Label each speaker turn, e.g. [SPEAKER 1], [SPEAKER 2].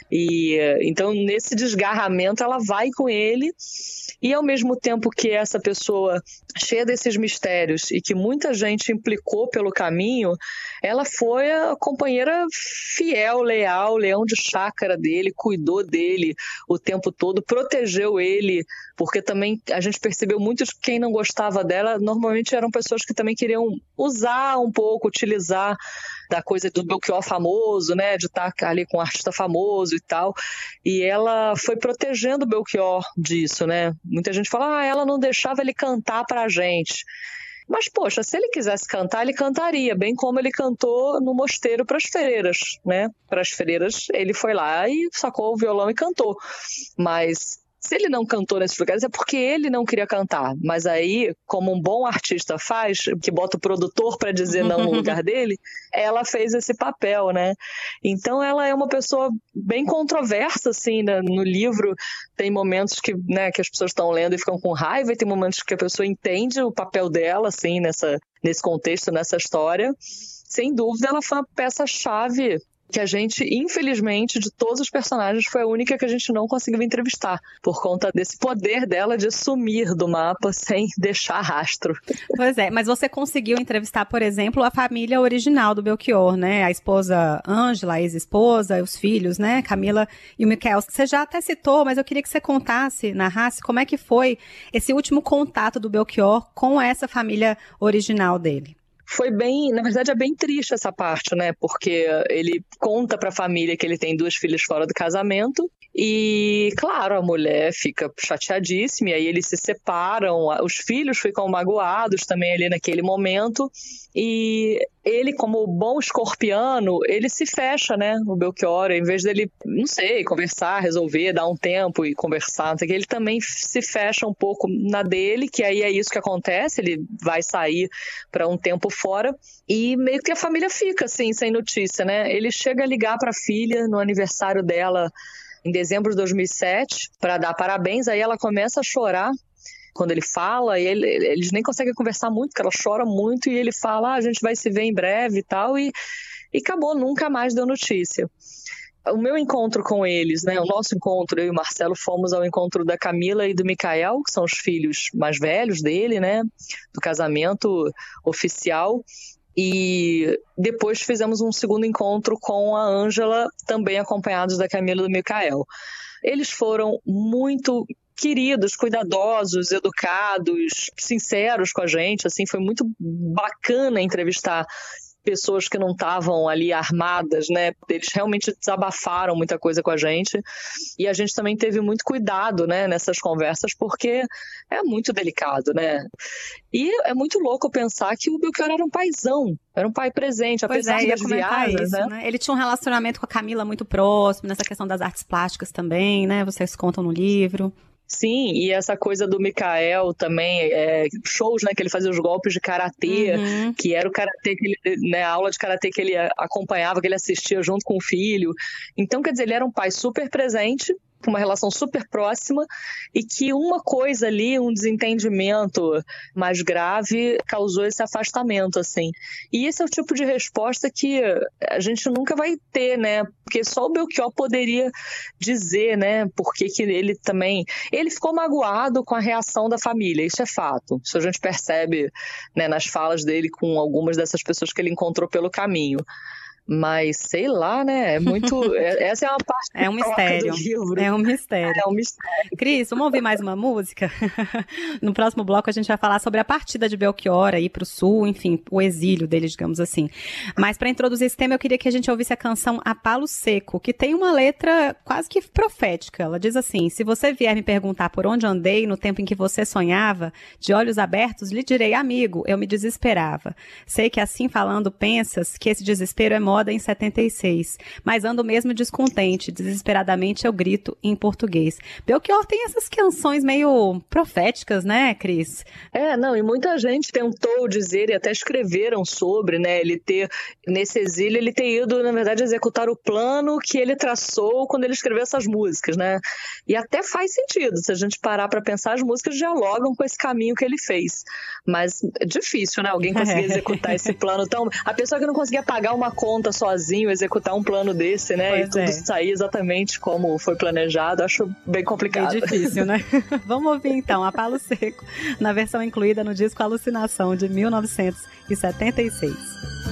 [SPEAKER 1] E então, nesse desgarramento, ela vai com ele. E ao mesmo tempo que essa pessoa cheia desses mistérios e que muita gente implicou pelo caminho, ela foi a companheira fiel, leal, leão de chácara dele, cuidou dele o tempo todo, protegeu ele, porque também a gente percebeu muitos que quem não gostava dela normalmente eram pessoas que também queriam usar um pouco, utilizar da coisa do Belchior famoso, né, de estar ali com um artista famoso e tal, e ela foi protegendo o Belchior disso, né. Muita gente fala, ela não deixava ele cantar pra gente. Mas, poxa, se ele quisesse cantar, ele cantaria, bem como ele cantou no mosteiro para as freiras, né? Para as freiras, ele foi lá e sacou o violão e cantou. Mas se ele não cantou nesses lugares, é porque ele não queria cantar. Mas aí, como um bom artista faz, que bota o produtor para dizer não no lugar dele, ela fez esse papel, né? Então, ela é uma pessoa bem controversa, assim, né? No livro. Tem momentos que, né, que as pessoas estão lendo e ficam com raiva, e tem momentos que a pessoa entende o papel dela, assim, nesse contexto, nessa história. Sem dúvida, ela foi uma peça-chave que a gente, infelizmente, de todos os personagens, foi a única que a gente não conseguiu entrevistar, por conta desse poder dela de sumir do mapa sem deixar rastro.
[SPEAKER 2] Pois é, mas você conseguiu entrevistar, por exemplo, a família original do Belchior, né? A esposa Ângela, a ex-esposa, os filhos, né? Camila e o Michael. Você já até citou, mas eu queria que você contasse, narrasse, como é que foi esse último contato do Belchior com essa família original dele.
[SPEAKER 1] Foi bem, na verdade é bem triste essa parte, né? Porque ele conta para a família que ele tem 2 filhas fora do casamento e, claro, a mulher fica chateadíssima e aí eles se separam, os filhos ficam magoados também ali naquele momento e ele, como bom escorpiano, ele se fecha, né? O Belchior, em vez dele, não sei, conversar, resolver, dar um tempo e conversar, não sei o que, ele também se fecha um pouco na dele, que aí é isso que acontece, ele vai sair para um tempo fora e meio que a família fica assim, sem notícia, né? Ele chega a ligar para a filha no aniversário dela em dezembro de 2007 para dar parabéns, aí ela começa a chorar quando ele fala, e eles nem conseguem conversar muito, porque ela chora muito, e ele fala, a gente vai se ver em breve e tal, e acabou, nunca mais deu notícia. O meu encontro com eles, né, o nosso encontro, eu e o Marcelo fomos ao encontro da Camila e do Michael, que são os filhos mais velhos dele, né, do casamento oficial, e depois fizemos um segundo encontro com a Ângela, também acompanhados da Camila e do Michael. Eles foram muito queridos, cuidadosos, educados, sinceros com a gente, assim, foi muito bacana entrevistar pessoas que não estavam ali armadas, né? Eles realmente desabafaram muita coisa com a gente e a gente também teve muito cuidado, né, nessas conversas, porque é muito delicado, né? E é muito louco pensar que o Belchior era um paizão, era um pai presente, apesar das viagens,
[SPEAKER 2] isso, né? Ele tinha um relacionamento com a Camila muito próximo, nessa questão das artes plásticas também, né? Vocês contam no livro.
[SPEAKER 1] Sim, e essa coisa do Michael também, shows, né, que ele fazia os golpes de karatê, que era o karatê que ele, né, a aula de karatê que ele acompanhava, que ele assistia junto com o filho. Então, quer dizer, ele era um pai super presente, com uma relação super próxima, e que uma coisa ali, um desentendimento mais grave, causou esse afastamento, assim. E esse é o tipo de resposta que a gente nunca vai ter, né? Porque só o Belchior poderia dizer, né? Porque que ele também... Ele ficou magoado com a reação da família, isso é fato. Isso a gente percebe, né, nas falas dele com algumas dessas pessoas que ele encontrou pelo caminho. Mas, sei lá, né, é muito... Essa é uma parte
[SPEAKER 2] é um mistério.
[SPEAKER 1] Do livro.
[SPEAKER 2] É um mistério.
[SPEAKER 1] É um mistério.
[SPEAKER 2] Cris, vamos ouvir mais uma música? No próximo bloco a gente vai falar sobre a partida de Belchior aí pro sul, enfim, o exílio dele, digamos assim. Mas para introduzir esse tema, eu queria que a gente ouvisse a canção A Palo Seco, que tem uma letra quase que profética. Ela diz assim, se você vier me perguntar por onde andei no tempo em que você sonhava, de olhos abertos lhe direi, amigo, eu me desesperava. Sei que assim falando pensas que esse desespero é moda em 76, mas ando mesmo descontente, desesperadamente eu grito em português. Belchior tem essas canções meio proféticas, né, Cris?
[SPEAKER 1] Não, e muita gente tentou dizer e até escreveram sobre, né, ele ter, nesse exílio, ele ter ido, na verdade, executar o plano que ele traçou quando ele escreveu essas músicas, né, e até faz sentido, se a gente parar para pensar, as músicas dialogam com esse caminho que ele fez, mas é difícil, né, alguém conseguir executar esse plano tão... A pessoa que não conseguia pagar uma conta tenta sozinho executar um plano desse, né?
[SPEAKER 2] Pois
[SPEAKER 1] e tudo sair exatamente como foi planejado, acho bem complicado.
[SPEAKER 2] É difícil, né? Vamos ouvir então a Palo Seco, na versão incluída no disco Alucinação, de 1976.